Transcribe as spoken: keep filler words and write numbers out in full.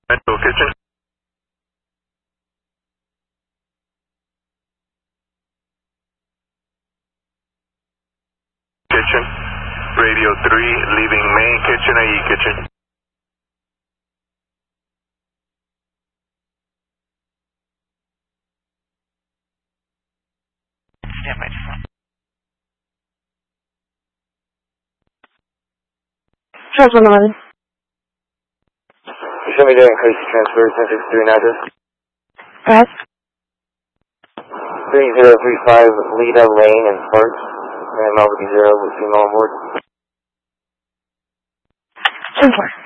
Central Kitchen. Kitchen. Radio three, leaving main kitchen, A E kitchen. Stand by. Charles one eleven. You show me the increase transfer, ten sixty-three and address. Brad? three zero three five Leda Lane in Sparks. And Melbourne Zero with female on board. ten four.